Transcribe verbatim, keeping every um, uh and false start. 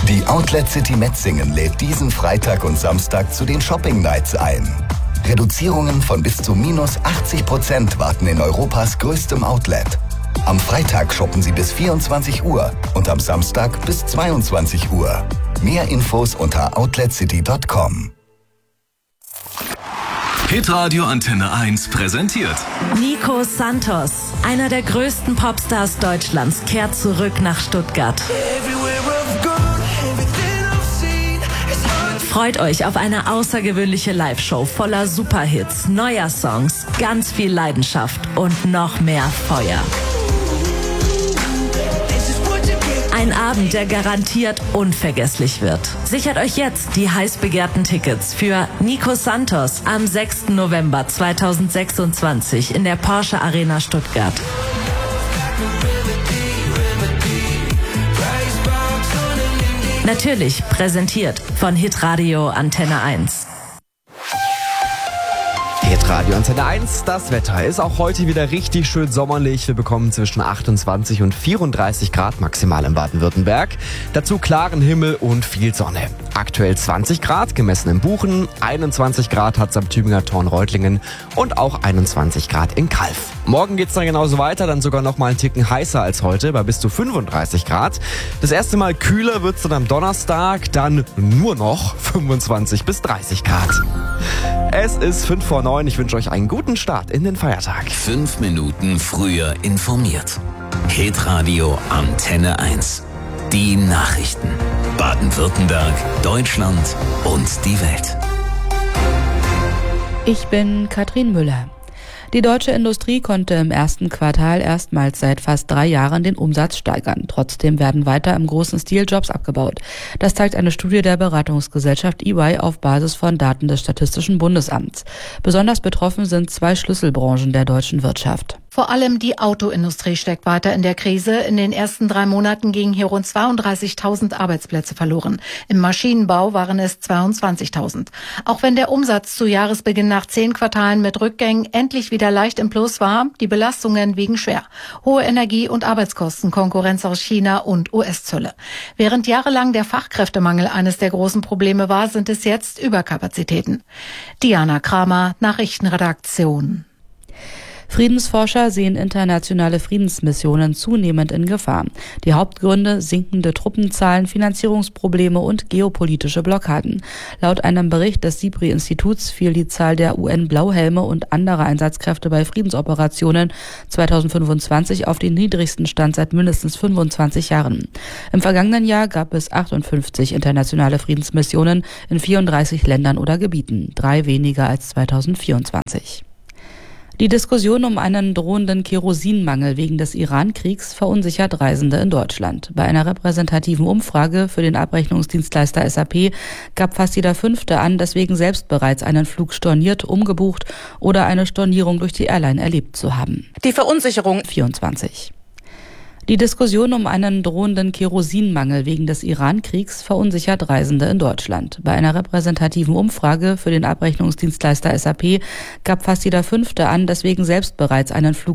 Die Outlet City Metzingen lädt diesen Freitag und Samstag zu den Shopping Nights ein. Reduzierungen von bis zu minus achtzig Prozent warten in Europas größtem Outlet. Am Freitag shoppen Sie bis vierundzwanzig Uhr und am Samstag bis zweiundzwanzig Uhr. Mehr Infos unter outlet city punkt com. Hitradio Antenne eins präsentiert Nico Santos, einer der größten Popstars Deutschlands, kehrt zurück nach Stuttgart. Freut euch auf eine außergewöhnliche Live-Show voller Superhits, neuer Songs, ganz viel Leidenschaft und noch mehr Feuer. Ein Abend, der garantiert unvergesslich wird. Sichert euch jetzt die heiß begehrten Tickets für Nico Santos am sechsten November zweitausendsechsundzwanzig in der Porsche Arena Stuttgart. Natürlich präsentiert von Hitradio Antenne eins. Hitradio Antenne eins, das Wetter ist auch heute wieder richtig schön sommerlich. Wir bekommen zwischen achtundzwanzig und vierunddreißig Grad maximal in Baden-Württemberg. Dazu klaren Himmel und viel Sonne. Aktuell zwanzig Grad, gemessen in Buchen, einundzwanzig Grad hat's am Tübinger Torn-Reutlingen und auch einundzwanzig Grad in Calw. Morgen geht's dann genauso weiter, dann sogar noch mal einen Ticken heißer als heute, bei bis zu fünfunddreißig Grad. Das erste Mal kühler wird's dann am Donnerstag, dann nur noch fünfundzwanzig bis dreißig Grad. Es ist fünf vor neun, ich wünsche euch einen guten Start in den Feiertag. Fünf Minuten früher informiert. Hitradio Antenne eins. Die Nachrichten. Baden-Württemberg, Deutschland und die Welt. Ich bin Katrin Müller. Die deutsche Industrie konnte im ersten Quartal erstmals seit fast drei Jahren den Umsatz steigern. Trotzdem werden weiter im großen Stil Jobs abgebaut. Das zeigt eine Studie der Beratungsgesellschaft E Y auf Basis von Daten des Statistischen Bundesamts. Besonders betroffen sind zwei Schlüsselbranchen der deutschen Wirtschaft. Vor allem die Autoindustrie steckt weiter in der Krise. In den ersten drei Monaten gingen hier rund zweiunddreißigtausend Arbeitsplätze verloren. Im Maschinenbau waren es zweiundzwanzigtausend. Auch wenn der Umsatz zu Jahresbeginn nach zehn Quartalen mit Rückgängen endlich wieder leicht im Plus war, die Belastungen wiegen schwer. Hohe Energie- und Arbeitskosten, Konkurrenz aus China und U S-Zölle. Während jahrelang der Fachkräftemangel eines der großen Probleme war, sind es jetzt Überkapazitäten. Diana Kramer, Nachrichtenredaktion. Friedensforscher sehen internationale Friedensmissionen zunehmend in Gefahr. Die Hauptgründe: sinkende Truppenzahlen, Finanzierungsprobleme und geopolitische Blockaden. Laut einem Bericht des SIPRI-Instituts fiel die Zahl der U N-Blauhelme und anderer Einsatzkräfte bei Friedensoperationen zweitausendfünfundzwanzig auf den niedrigsten Stand seit mindestens fünfundzwanzig Jahren. Im vergangenen Jahr gab es achtundfünfzig internationale Friedensmissionen in vierunddreißig Ländern oder Gebieten, drei weniger als zweitausendvierundzwanzig. Die Diskussion um einen drohenden Kerosinmangel wegen des Iran-Kriegs verunsichert Reisende in Deutschland. Bei einer repräsentativen Umfrage für den Abrechnungsdienstleister S A P gab fast jeder Fünfte an, deswegen selbst bereits einen Flug storniert, umgebucht oder eine Stornierung durch die Airline erlebt zu haben. Die Verunsicherung vierundzwanzig. Die Diskussion um einen drohenden Kerosinmangel wegen des Iran-Kriegs verunsichert Reisende in Deutschland. Bei einer repräsentativen Umfrage für den Abrechnungsdienstleister S A P gab fast jeder Fünfte an, deswegen selbst bereits einen Flug